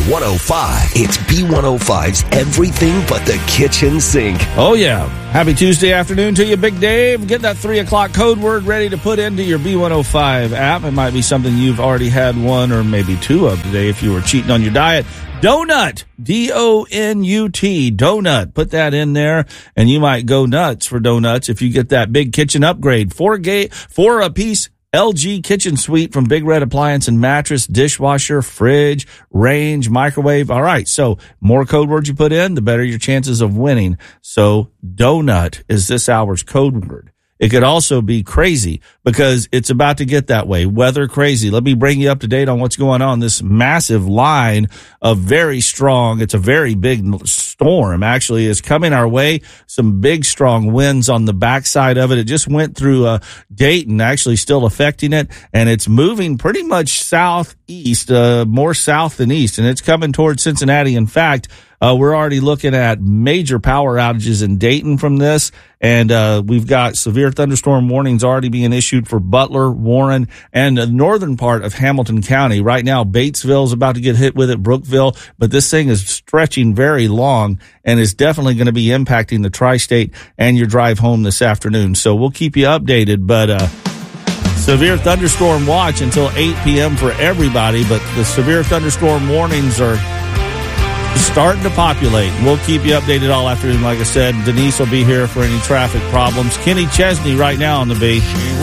B105. It's B105's everything but the kitchen sink. Oh, yeah. Happy Tuesday afternoon to you, Big Dave. Get that 3 o'clock code word ready to put into your B105 app. It might be something you've already had one or maybe two of today if you were cheating on your diet. Donut, D-O-N-U-T, donut. Put that in there, and you might go nuts for donuts if you get that big kitchen upgrade. 4-piece LG kitchen suite from Big Red Appliance and Mattress, dishwasher, fridge, range, microwave. All right, so more code words you put in, the better your chances of winning. So donut is this hour's code word. It could also be crazy because it's about to get that way. Weather crazy. Let me bring you up to date on what's going on. This massive line of very strong, it's a very big storm actually, is coming our way. Some big strong winds on the backside of it. It just went through Dayton, actually still affecting it, and it's moving pretty much southeast, more south than east, and it's coming towards Cincinnati. In fact, we're already looking at major power outages in Dayton from this, and we've got severe thunderstorm warnings already being issued for Butler, Warren, and the northern part of Hamilton County. Right now, Batesville is about to get hit with it, Brookville, but this thing is stretching very long and is definitely going to be impacting the tri-state and your drive home this afternoon. So we'll keep you updated, but severe thunderstorm watch until 8 p.m. for everybody, but the severe thunderstorm warnings are starting to populate. We'll keep you updated all afternoon. Like I said, Denise will be here for any traffic problems. Kenny Chesney right now on the B.